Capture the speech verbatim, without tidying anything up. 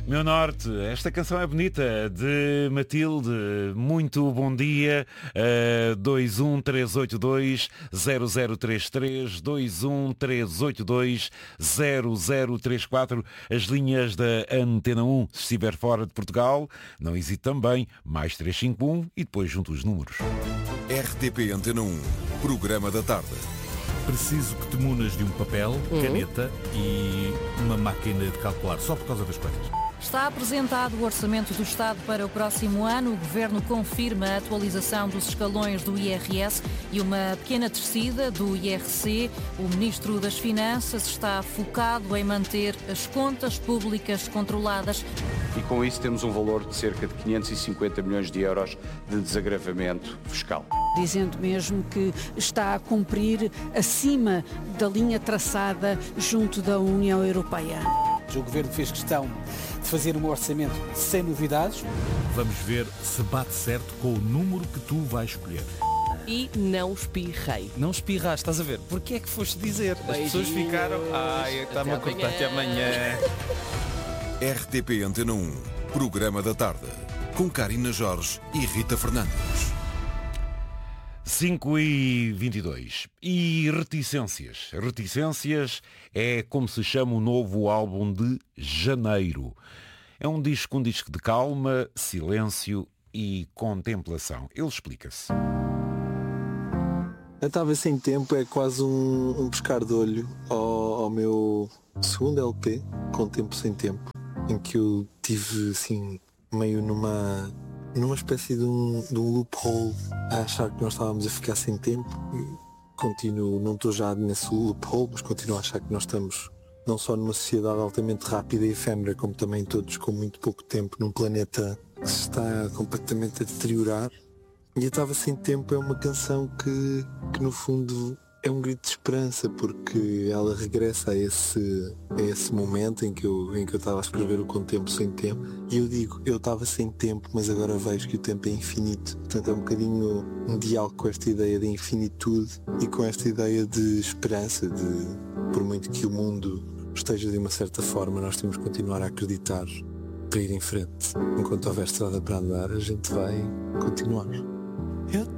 Meu Norte, esta canção é bonita, de Matilde. Muito bom dia. Uh, dois um três oito dois zero zero três três, dois um três oito dois zero zero três quatro, as linhas da Antena um. Se estiver fora de Portugal, não hesite também, mais três cinco um e depois junto os números. R T P Antena um, programa da tarde. Preciso que te munas de um papel, Uhum. caneta e uma máquina de calcular, só por causa das coisas. Está apresentado o Orçamento do Estado para o próximo ano. O Governo confirma a atualização dos escalões do I R S e uma pequena descida do I R C. O Ministro das Finanças está focado em manter as contas públicas controladas. E com isso temos um valor de cerca de quinhentos e cinquenta milhões de euros de desagravamento fiscal. Dizendo mesmo que está a cumprir acima da linha traçada junto da União Europeia. O Governo fez questão de fazer um orçamento sem novidades. Vamos ver se bate certo com o número que tu vais escolher. E não espirrei. Não espirraste, estás a ver? Porquê é que foste dizer? As pessoas ficaram... Ai, está-me a cortar até amanhã. R T P Antena um, programa da tarde. Com Karina Jorge e Rita Fernandes. cinco e vinte e dois. E reticências. Reticências é como se chama o novo álbum de Janeiro. É um disco, um disco de calma, silêncio e contemplação. Ele explica-se. Eu estava sem tempo, é quase um, um pescar de olho ao, ao meu segundo L P, Com Tempo Sem Tempo, em que eu tive assim meio numa... numa espécie de um, de um loophole, a achar que nós estávamos a ficar sem tempo. E continuo, não estou já nesse loophole, mas continuo a achar que nós estamos não só numa sociedade altamente rápida e efêmera, como também todos com muito pouco tempo, num planeta que se está completamente a deteriorar. E eu estava sem tempo é uma canção que, que no fundo é um grito de esperança, porque ela regressa a esse, a esse momento em que eu em que eu estava a escrever o Com Tempo Sem Tempo, e eu digo, eu estava sem tempo, mas agora vejo que o tempo é infinito. Portanto é um bocadinho um diálogo com esta ideia de infinitude e com esta ideia de esperança, de por muito que o mundo esteja de uma certa forma, nós temos que continuar a acreditar para ir em frente. Enquanto houver estrada para andar, a gente vai continuar. Eu